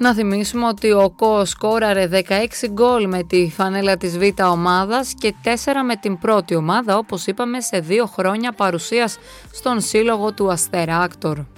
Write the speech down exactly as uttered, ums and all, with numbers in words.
Να θυμίσουμε ότι ο ΚΟ σκόραρε δεκαέξι γκολ με τη φανέλα της Β' ομάδας και τέσσερα με την πρώτη ομάδα, όπως είπαμε, σε δύο χρόνια παρουσίας στον σύλλογο του Αστεράκτορ.